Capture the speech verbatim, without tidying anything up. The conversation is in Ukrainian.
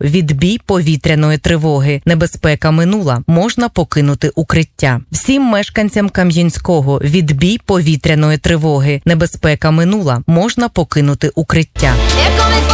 Відбій повітряної тривоги. Небезпека минула. Можна покинути укриття. Всім мешканцям Кам'янського. Відбій повітряної тривоги. Небезпека минула. Можна покинути укриття.